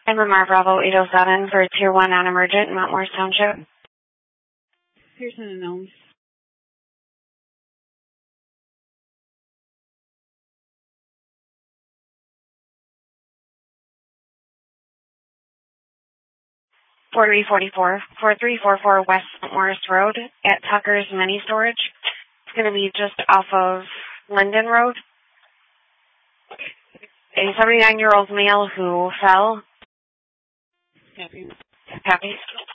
MMR Bravo 807 for Tier 1 non-emergent in Mount Morris Township. Pearson and Elms. $4344 West Mount Morris Road at Tucker's Mini Storage. It's going to be just off of Linden Road. A 79-year-old male who fell. Copy. Copy.